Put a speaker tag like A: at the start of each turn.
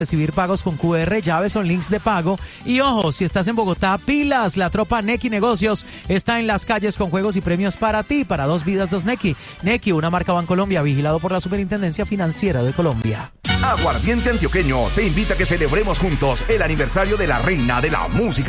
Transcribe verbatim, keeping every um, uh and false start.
A: recibir pagos con cu erre, llaves o links de pago. Y ojo, si estás en Bogotá, pilas, la tropa Nequi Negocios está en las calles con juegos y premios para ti, para dos vidas, dos Nequi. Nequi, una marca Bancolombia, vigilado por la Superintendencia Financiera de Colombia.
B: Aguardiente Antioqueño te invita a que celebremos juntos el aniversario de la reina de la música